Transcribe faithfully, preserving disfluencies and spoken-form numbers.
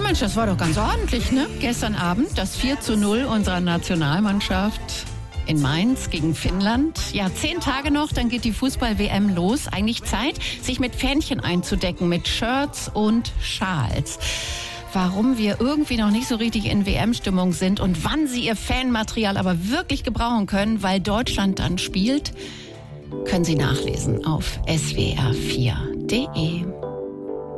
Mensch, das war doch ganz ordentlich, ne? Gestern Abend das vier zu null unserer Nationalmannschaft in Mainz gegen Finnland. Ja, zehn Tage noch, dann geht die Fußball-W M los. Eigentlich Zeit, sich mit Fähnchen einzudecken, mit Shirts und Schals. Warum wir irgendwie noch nicht so richtig in W M-Stimmung sind und wann Sie Ihr Fanmaterial aber wirklich gebrauchen können, weil Deutschland dann spielt, können Sie nachlesen auf S W R vier punkt de.